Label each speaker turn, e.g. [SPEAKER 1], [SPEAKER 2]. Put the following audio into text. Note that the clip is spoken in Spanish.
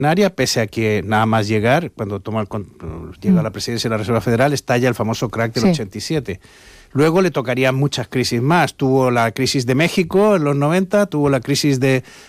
[SPEAKER 1] extraordinaria, pese a que nada más llegar, cuando llega a la presidencia de la Reserva Federal, estalla el famoso crack del 87. Luego le tocarían muchas crisis más. Tuvo la crisis de México en los 90, tuvo la crisis de